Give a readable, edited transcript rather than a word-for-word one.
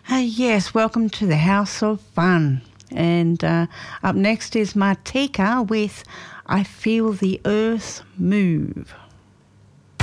Yes, welcome to the House of Fun. And up next is Martika with I Feel the Earth Move.